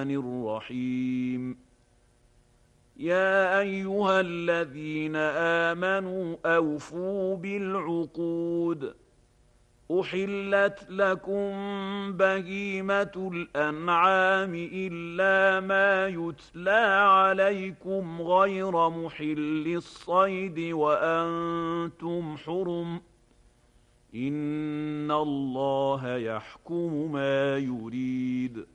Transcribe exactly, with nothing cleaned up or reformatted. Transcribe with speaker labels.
Speaker 1: الرحيم يا أيها الذين آمنوا أوفوا بالعقود أحلت لكم بهيمة الأنعام إلا ما يتلى عليكم غير محل الصيد وأنتم حرم إن الله يحكم ما يريد